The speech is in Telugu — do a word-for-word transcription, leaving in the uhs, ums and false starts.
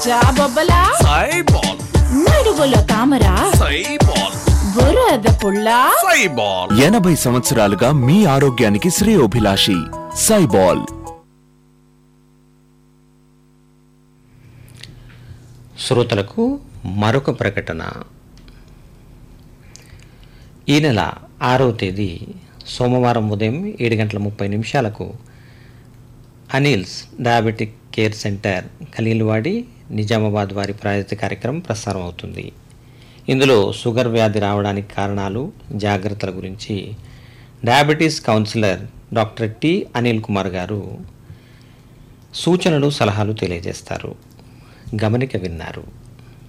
జాబొబ్బలా సైబాల్ నడువులో తామరా సైబాల్ బురద పుల్లా సైబాల్ ఎనభై సంవత్సరాలుగా మీ ఆరోగ్యానికి శ్రేయోభిలాషి సైబాల్. శ్రోతలకు మరొక ప్రకటన. ఈ నెల ఆరవ తేదీ సోమవారం ఉదయం ఏడు గంటల ముప్పై నిమిషాలకు Anil's diabetic care centre Khaleelwadi Nizamabad వారి ప్రాయోజిత కార్యక్రమం ప్రసారం అవుతుంది. ఇందులో షుగర్ వ్యాధి రావడానికి కారణాలు, జాగ్రత్తల గురించి diabetes councillor doctor T Anil Kumar గారు సూచనలు సలహాలు తెలియజేస్తారు. గమనిక విన్నారు.